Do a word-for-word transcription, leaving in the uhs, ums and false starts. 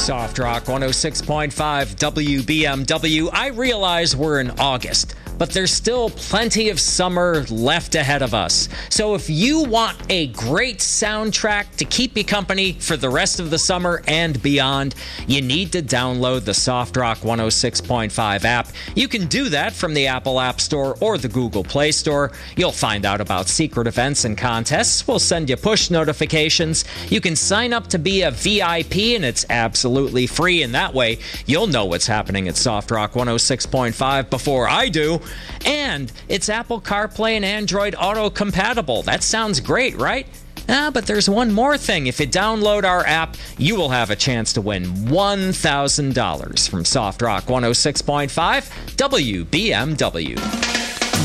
Soft Rock one oh six point five W B M W. I realize we're in August, but there's still plenty of summer left ahead of us. So if you want a great soundtrack to keep you company for the rest of the summer and beyond, you need to download the Soft Rock one oh six point five app. You can do that from the Apple App Store or the Google Play Store. You'll find out about secret events and contests. We'll send you push notifications. You can sign up to be a V I P, and it's absolutely free. And that way, you'll know what's happening at Soft Rock one oh six point five before I do. And it's Apple CarPlay and Android Auto compatible. That sounds great, right? Ah, but there's one more thing. If you download our app, you will have a chance to win one thousand dollars from Soft Rock one oh six point five W B M W.